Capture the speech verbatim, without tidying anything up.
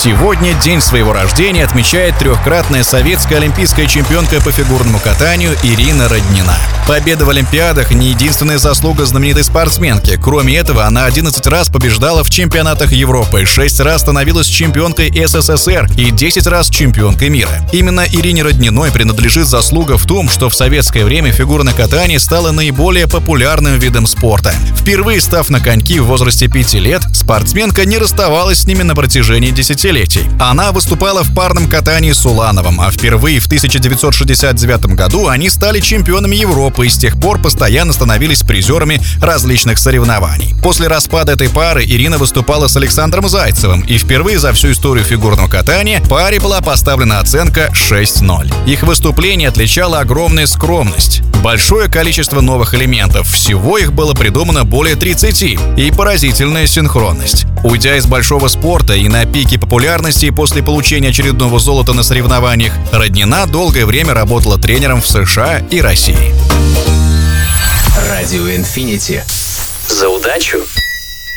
Сегодня день своего рождения отмечает трехкратная советская олимпийская чемпионка по фигурному катанию Ирина Роднина. Победа в Олимпиадах не единственная заслуга знаменитой спортсменки. Кроме этого, она одиннадцать раз побеждала в чемпионатах Европы, шесть раз становилась чемпионкой СССР и десять раз чемпионкой мира. Именно Ирине Родниной принадлежит заслуга в том, что в советское время фигурное катание стало наиболее популярным видом спорта. Впервые став на коньки в возрасте пяти лет, спортсменка не расставалась с ними на протяжении десятилетий. Она выступала в парном катании с Улановым, а впервые в тысяча девятьсот шестьдесят девятом году они стали чемпионами Европы и с тех пор постоянно становились призерами различных соревнований. После распада этой пары Ирина выступала с Александром Зайцевым, и впервые за всю историю фигурного катания паре была поставлена оценка шесть ноль. Их выступление отличала огромная скромность, большое количество новых элементов, всего их было придумано более тридцати, и поразительная синхронность. Уйдя из большого спорта и на пике популярности после получения очередного золота на соревнованиях, Роднина долгое время работала тренером в США и России. Радио Инфинити. За удачу!